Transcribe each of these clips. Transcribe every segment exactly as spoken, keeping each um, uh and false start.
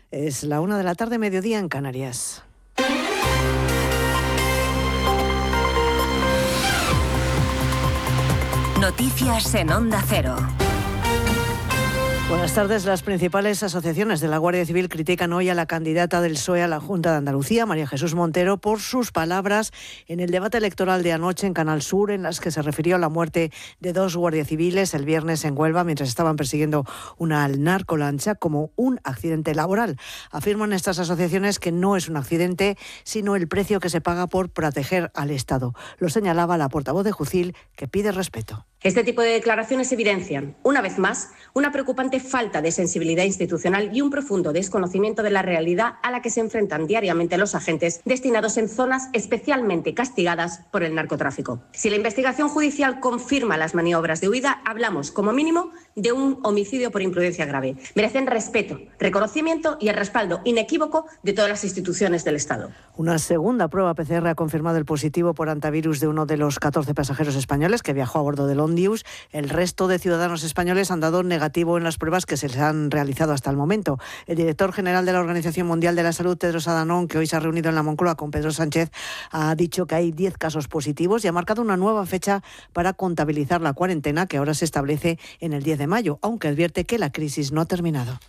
Es la una de la tarde, mediodía en Canarias. Noticias en Onda Cero. Buenas tardes. Las principales asociaciones de la Guardia Civil critican hoy a la candidata del P S O E a la Junta de Andalucía, María Jesús Montero, por sus palabras en el debate electoral de anoche en Canal Sur, en las que se refirió a la muerte de dos guardias civiles el viernes en Huelva mientras estaban persiguiendo una narcolancha como un accidente laboral. Afirman estas asociaciones que no es un accidente, sino el precio que se paga por proteger al Estado. Lo señalaba la portavoz de Jucil, que pide respeto. Este tipo de declaraciones evidencian, una vez más, una preocupante falta de sensibilidad institucional y un profundo desconocimiento de la realidad a la que se enfrentan diariamente los agentes destinados en zonas especialmente castigadas por el narcotráfico. Si la investigación judicial confirma las maniobras de huida, hablamos, como mínimo, de un homicidio por imprudencia grave. Merecen respeto, reconocimiento y el respaldo inequívoco de todas las instituciones del Estado. Una segunda prueba P C R ha confirmado el positivo por antivirus de uno de los catorce pasajeros españoles que viajó a bordo del Ondius. El resto de ciudadanos españoles han dado negativo en las pruebas que se les han realizado hasta el momento. El director general de la Organización Mundial de la Salud, Tedros Adhanom, que hoy se ha reunido en la Moncloa con Pedro Sánchez, ha dicho que hay diez casos positivos y ha marcado una nueva fecha para contabilizar la cuarentena, que ahora se establece en el diez de mayo, aunque advierte que la crisis no ha terminado.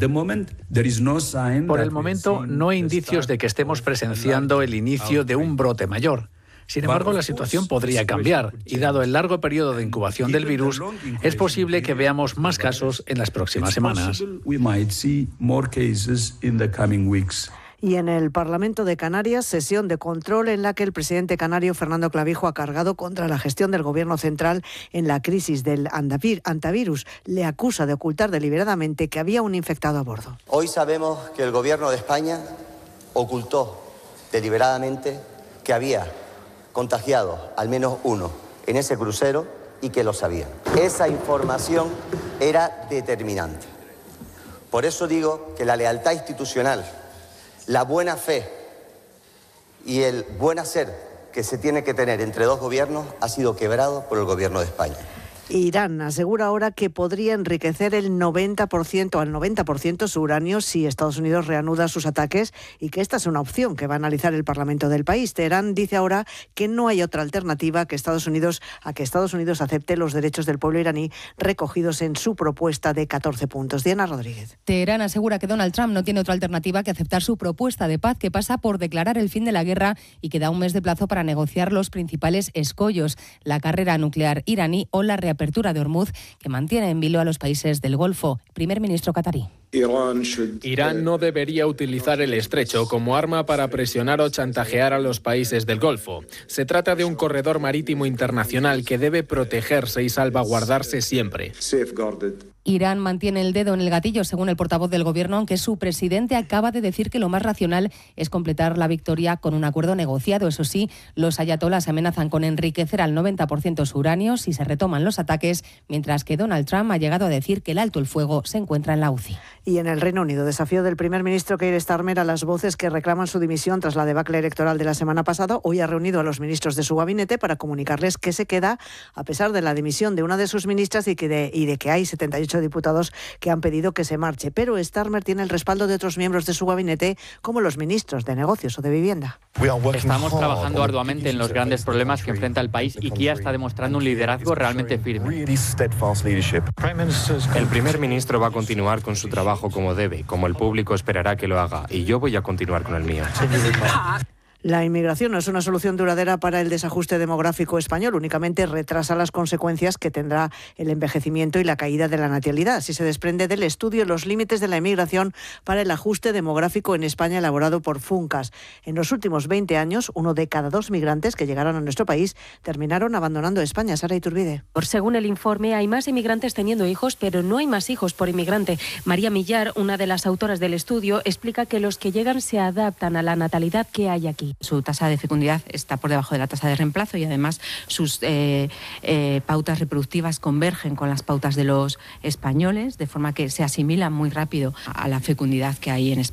Por el momento, no hay indicios de que estemos presenciando el inicio de un brote mayor. Sin embargo, la situación podría cambiar y, dado el largo periodo de incubación del virus, es posible que veamos más casos en las próximas semanas. Y en el Parlamento de Canarias, sesión de control en la que el presidente canario Fernando Clavijo ha cargado contra la gestión del Gobierno central en la crisis del antivirus. Le acusa de ocultar deliberadamente que había un infectado a bordo. Hoy sabemos que el Gobierno de España ocultó deliberadamente que había contagiado al menos uno en ese crucero y que lo sabían. Esa información era determinante. Por eso digo que la lealtad institucional, la buena fe y el buen hacer que se tiene que tener entre dos gobiernos ha sido quebrado por el Gobierno de España. Irán asegura ahora que podría enriquecer el noventa por ciento al noventa por ciento su uranio si Estados Unidos reanuda sus ataques y que esta es una opción que va a analizar el Parlamento del país. Teherán dice ahora que no hay otra alternativa que Estados Unidos a que Estados Unidos acepte los derechos del pueblo iraní recogidos en su propuesta de catorce puntos. Diana Rodríguez. Teherán asegura que Donald Trump no tiene otra alternativa que aceptar su propuesta de paz, que pasa por declarar el fin de la guerra y que da un mes de plazo para negociar los principales escollos, la carrera nuclear iraní o la reapertura apertura de Hormuz, que mantiene en vilo a los países del Golfo. Primer ministro catarí. Irán no debería utilizar el estrecho como arma para presionar o chantajear a los países del Golfo. Se trata de un corredor marítimo internacional que debe protegerse y salvaguardarse siempre. Irán mantiene el dedo en el gatillo, según el portavoz del gobierno, aunque su presidente acaba de decir que lo más racional es completar la victoria con un acuerdo negociado. Eso sí, los ayatolás amenazan con enriquecer al noventa por ciento su uranio si se retoman los ataques, mientras que Donald Trump ha llegado a decir que el alto el fuego se encuentra en la U C I. Y en el Reino Unido, desafío del primer ministro Keir Starmer a las voces que reclaman su dimisión tras la debacle electoral de la semana pasada. Hoy ha reunido a los ministros de su gabinete para comunicarles que se queda a pesar de la dimisión de una de sus ministras y, que de, y de que hay setenta y ocho diputados que han pedido que se marche. Pero Starmer tiene el respaldo de otros miembros de su gabinete, como los ministros de Negocios o de Vivienda. Estamos trabajando arduamente en los grandes problemas que enfrenta el país y Keir está demostrando un liderazgo realmente firme. El primer ministro va a continuar con su trabajo como debe, como el público esperará que lo haga, y yo voy a continuar con el mío. La inmigración no es una solución duradera para el desajuste demográfico español, únicamente retrasa las consecuencias que tendrá el envejecimiento y la caída de la natalidad. Así se desprende del estudio Los límites de la inmigración para el ajuste demográfico en España, elaborado por Funcas. En los últimos veinte años, uno de cada dos migrantes que llegaron a nuestro país terminaron abandonando España. Sara Iturbide. Según el informe, hay más inmigrantes teniendo hijos, pero no hay más hijos por inmigrante. María Millar, una de las autoras del estudio, explica que los que llegan se adaptan a la natalidad que hay aquí. Su tasa de fecundidad está por debajo de la tasa de reemplazo y además sus eh, eh, pautas reproductivas convergen con las pautas de los españoles, de forma que se asimilan muy rápido a la fecundidad que hay en España.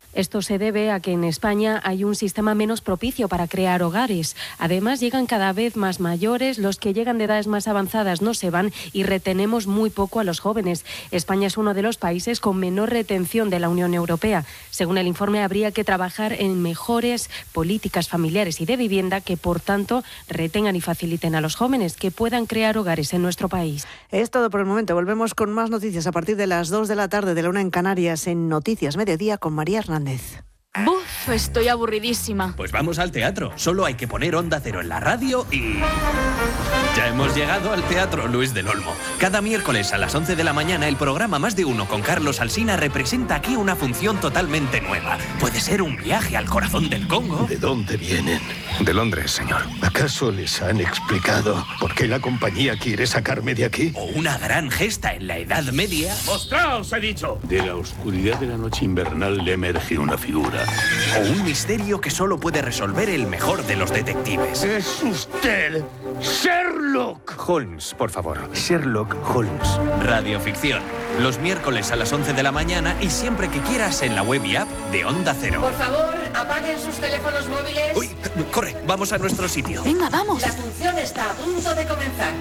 Esto se debe a que en España hay un sistema menos propicio para crear hogares. Además, llegan cada vez más mayores, los que llegan de edades más avanzadas no se van y retenemos muy poco a los jóvenes. España es uno de los países con menor retención de la Unión Europea. Según el informe, habría que trabajar en mejores políticas familiares y de vivienda que, por tanto, retengan y faciliten a los jóvenes que puedan crear hogares en nuestro país. Es todo por el momento. Volvemos con más noticias a partir de las dos de la tarde, de la una en Canarias, en Noticias Mediodía con María Hernández. Buf, estoy aburridísima. Pues vamos al teatro. Solo hay que poner Onda Cero en la radio y... ya hemos llegado al Teatro Luis del Olmo. Cada miércoles a las once de la mañana el programa Más de Uno con Carlos Alsina representa aquí una función totalmente nueva. Puede ser un viaje al corazón del Congo. ¿De dónde vienen? De Londres, señor. ¿Acaso les han explicado por qué la compañía quiere sacarme de aquí? O una gran gesta en la Edad Media. ¡Mostraos, he dicho! De la oscuridad de la noche invernal le emerge una figura. O un misterio que solo puede resolver el mejor de los detectives. ¡Es usted Sherlock Holmes, por favor. Sherlock Holmes. Radioficción. Los miércoles a las once de la mañana y siempre que quieras en la web y app de Onda Cero. Por favor, apaguen sus teléfonos móviles. Uy, corre, vamos a nuestro sitio. Venga, vamos. La función está a punto de comenzar.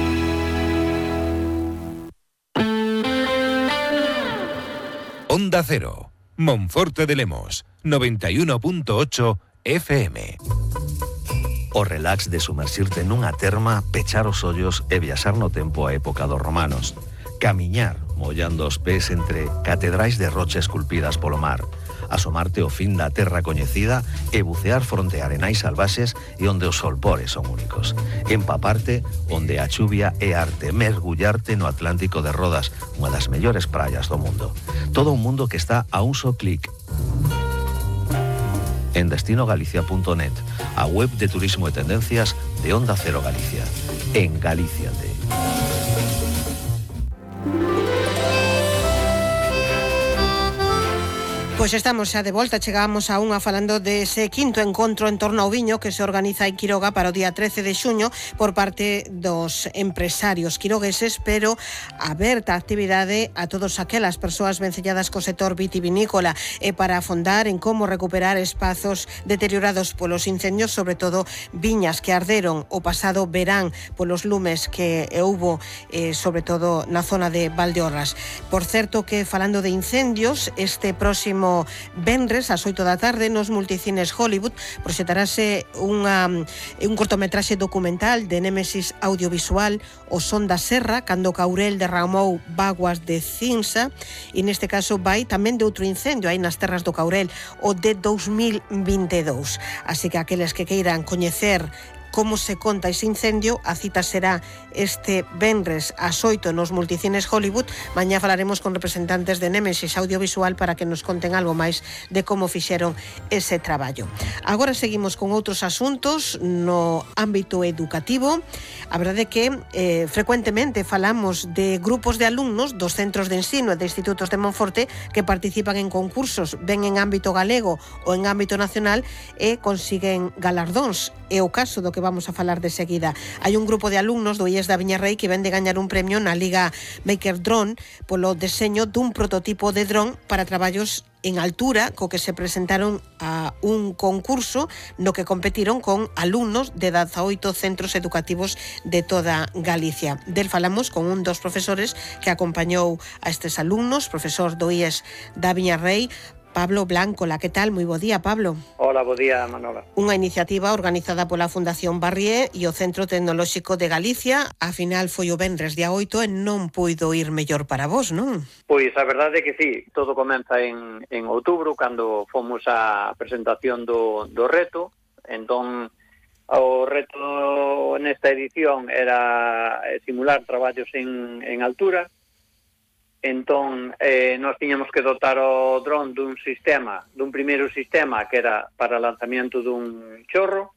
Onda Cero, Monforte de Lemos, noventa y uno punto ocho F M. O relax de sumerxirte nunha terma, pechar os ollos e viaxar no tempo a época dos romanos. Camiñar, mollando os pés entre catedrais de rocha esculpidas polo mar. Asomarte ao fin da terra coñecida e bucear fronte a arenais salvaxes e onde os solpores son únicos. Empaparte onde a chuvia é arte. Mergullarte no Atlántico de Rodas, unha das mellores praias do mundo. Todo un mundo que está a un só clic en destino galicia punto net, a web de turismo e tendencias de Onda Cero Galicia. En Galíciate. Pois estamos xa de volta, chegamos a unha falando dese quinto encontro en torno ao viño que se organiza en Quiroga para o día trece de xuño por parte dos empresarios quirogueses, pero aberta a actividade a todos aquelas persoas vencelladas co sector vitivinícola e para afondar en como recuperar espazos deteriorados polos incendios, sobre todo viñas que arderon o pasado verán polos lumes que houbo, eh, sobre todo na zona de Valdeorras. Por certo que falando de incendios, este próximo venres ás oito da tarde nos multicines Hollywood proxetarase unha, un cortometraxe documental de Némesis Audiovisual, O son da serra, cando Caurel derramou vaguas de cinza, e neste caso vai tamén de outro incendio aí nas terras do Caurel, o de dous mil vinte e dous. Así que aqueles que queiran coñecer como se conta ese incendio, a cita será este venres ás oito nos multicines Hollywood. Mañá falaremos con representantes de Némesis Audiovisual para que nos conten algo máis de como fixeron ese traballo. Agora seguimos con outros asuntos no ámbito educativo. A verdade é que eh, frecuentemente falamos de grupos de alumnos dos centros de ensino e de institutos de Monforte que participan en concursos, ben en ámbito galego ou en ámbito nacional, e consiguen galardóns. É o caso do que vamos a falar de seguida. Hai un grupo de alumnos do I E S da Viñarrei que ven de gañar un premio na Liga Maker Drone polo deseño dun prototipo de dron para traballos en altura, co que se presentaron a un concurso no que competiron con alumnos de dezaoito centros educativos de toda Galicia. Del falamos con un dos profesores que acompañou a estes alumnos, profesor do I E S da Viñarrei, Pablo Blanco. La, que tal? Moi bo día, Pablo. Hola, bo día, Manola. Unha iniciativa organizada pola Fundación Barrié e o Centro Tecnolóxico de Galicia. A final foi o venres día oito e non puido ir mellor para vos, non? Pois a verdade é que sí, todo comeza en, en outubro, cando fomos á presentación do, do reto. Entón, o reto nesta edición era simular traballos en, en altura. Entón, eh, nós tiñamos que dotar o dron dun sistema, dun primeiro sistema que era para lanzamiento dun chorro,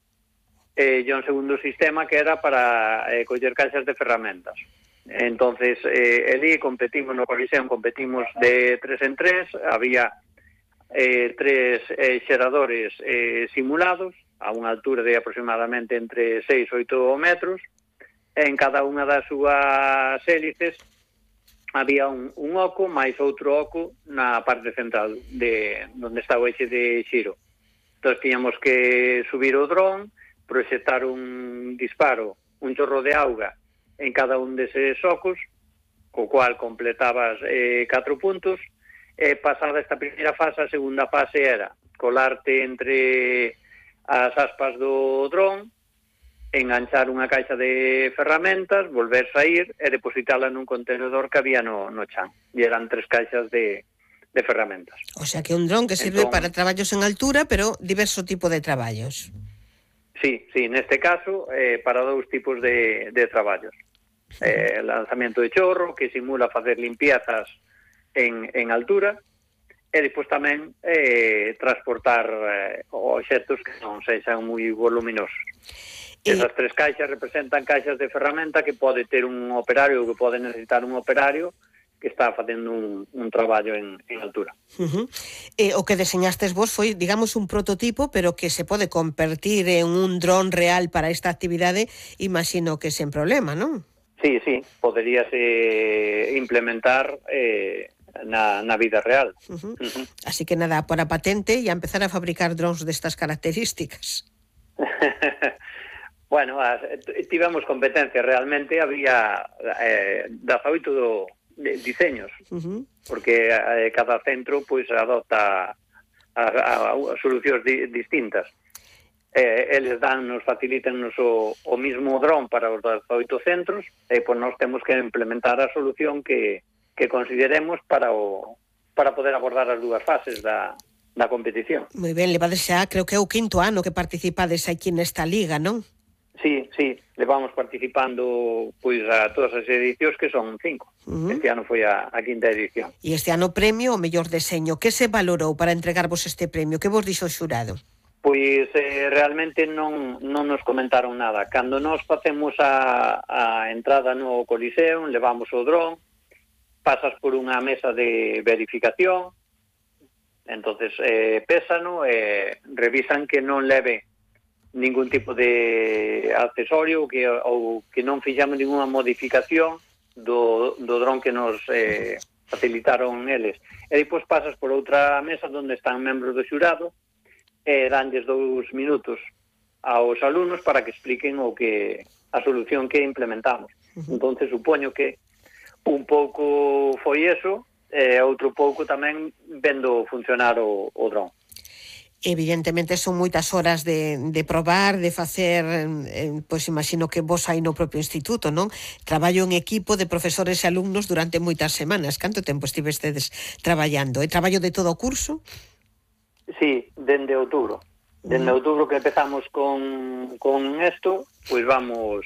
e un segundo sistema que era para eh, coller caixas de ferramentas. Entonces, eh, ali competimos no Coliseo, competimos de tres en tres, había eh, tres eh, xeradores eh, simulados, a unha altura de aproximadamente entre seis e oito metros, en cada unha das súas hélices había un, un oco máis outro oco na parte central de onde está o eixe de xiro. Entón, tiñamos que subir o dron, proxectar un disparo, un chorro de auga en cada un deses ocos, co cual completabas eh, catro puntos, e pasada esta primeira fase, a segunda fase era colarte entre as aspas do dron, enganchar unha caixa de ferramentas, volver sair e depositala nun contenedor que había no, no chan. E eran tres caixas de, de ferramentas. O sea que un dron que sirve entón, para traballos en altura, pero diverso tipo de traballos. Sí, sí, neste caso, eh, para dous tipos de, de traballos. Eh, lanzamento de chorro, que simula facer limpiezas en, en altura, e depois tamén eh, transportar eh, obxectos que non sexan moi voluminosos. Esas tres caixas representan caixas de ferramenta que pode ter un operario ou que pode necesitar un operario que está facendo un, un traballo en, en altura. Uh-huh. Eh, o que deseñastes vos foi, digamos, un prototipo, pero que se pode convertir en un dron real para esta actividade, imagino que sen problema, non? Sí, sí, poderíase implementar eh, na, na vida real. Uh-huh. Uh-huh. Así que nada, por a patente e a empezar a fabricar drones destas características. Bueno, as, tivemos competencia realmente, había eh, dezaoito do, de, diseños, uh-huh. porque eh, cada centro pois adopta a, a, a solucións di, distintas. Eh, eles dan, nos facilitan nos o, o mismo dron para os dezaoito centros, e pois nós temos que implementar a solución que, que consideremos para o para poder abordar as dúas fases da, da competición. Moi ben, levades xa, creo que é o quinto ano que participades aquí nesta liga, non? Sí, sí, levamos participando pois a todas as edicións, que son cinco. Uh-huh. Este ano foi a, a quinta edición. E este ano premio o mellor deseño. Que se valorou para entregarvos este premio? Que vos dixo o xurado? Pois eh, realmente non, non nos comentaron nada. Cando nos facemos a, a entrada no Coliseo, levamos o dron, pasas por unha mesa de verificación, entonces eh, pésano e eh, revisan que non leve ningún tipo de accesorio que, ou que non fixamos ninguna modificación do, do dron que nos eh, facilitaron eles. E depois pasas por outra mesa onde están membros do xurado e danlles dous minutos aos alumnos para que expliquen o que a solución que implementamos. Uh-huh. Entonces supoño que un pouco foi eso, e outro pouco tamén vendo funcionar o, o dron. Evidentemente son moitas horas de, de probar, de facer, eh, pois imagino que vos hai no propio instituto, non? Traballo en equipo de profesores e alumnos durante moitas semanas. Canto tempo estivestedes traballando? É traballo de todo o curso? Sí, dende outubro. Dende uh-huh. outubro que empezamos con, con esto, pois vamos,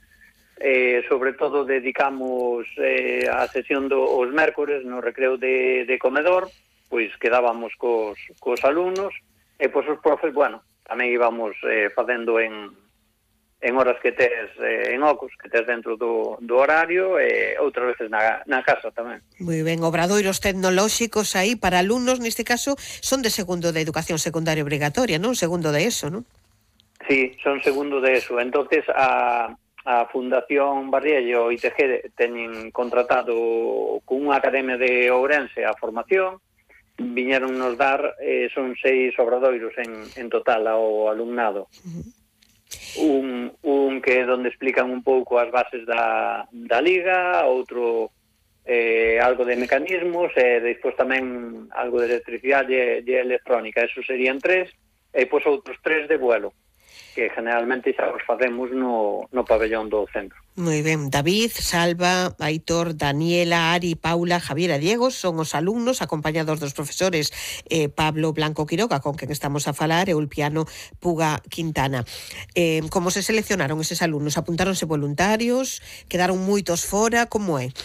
eh, sobre todo dedicamos eh, a sesión dos mércores no recreo de, de comedor, pois quedábamos cos, cos alumnos, e pois os profes, bueno, tamén íbamos eh, facendo en, en horas que tes eh, en ocos, que tes dentro do, do horario, e outras veces na, na casa tamén. Moi ben, obradoiros tecnolóxicos aí para alumnos, neste caso, son de segundo de educación secundaria obrigatoria, non? Segundo de eso, non? Sí, son segundo de eso. Entonces, a, a Fundación Barriello e I T G teñen contratado con unha academia de Ourense a formación, viñeron nos dar, eh, son seis obradoiros en, en total ao alumnado. Uh-huh. Un, un que é onde explican un pouco as bases da, da liga, outro eh, algo de mecanismos, e despois tamén algo de electricidade e, e electrónica. Esos serían tres, e depois outros tres de vuelo, que generalmente xa os facemos no, no pabellón do centro. Moi ben, David, Salva, Aitor, Daniela, Ari, Paula, Javier e Diego son os alumnos acompañados dos profesores eh, Pablo Blanco Quiroga, con quen estamos a falar, e Ulpiano Puga Quintana. Eh, como se seleccionaron eses alumnos? Apuntáronse voluntarios? Quedaron moitos fora? Como é?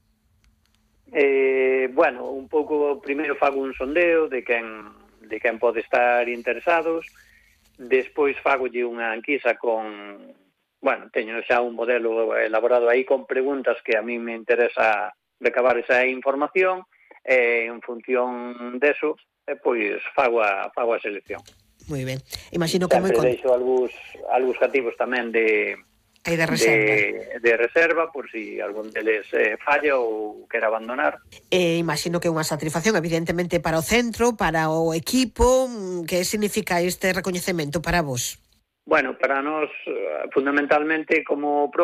Eh, bueno, un pouco, primeiro fago un sondeo de quen, de quen pode estar interesados, despois fagolle unha enquisa con... Bueno, teño xa un modelo elaborado aí con preguntas que a mí me interesa recabar esa información, e en función deso, eh, pois fago a, fago a selección. Moi ben. Imagino que moi... Sempre deixo algús, algús cativos tamén de, Hai de reserva. de, de reserva por si algún deles eh, falla ou quer abandonar. E imagino que é unha satisfacción, evidentemente, para o centro, para o equipo. Que significa este recoñecemento para vos? Bueno, para nós, fundamentalmente, como